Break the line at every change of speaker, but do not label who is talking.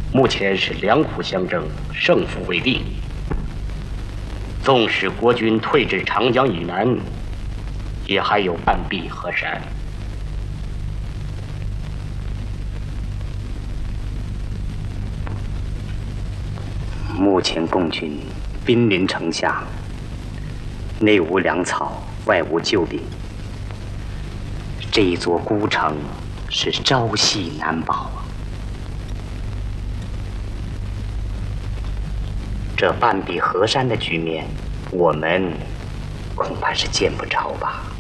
目前是两虎相争，胜负未定。纵使国军退至长江以南，也还有半壁河山。目前共军兵临城下，内无粮草，外无救兵，这一座孤城是朝夕难保啊！这半壁河山的局面，我们恐怕是见不着吧。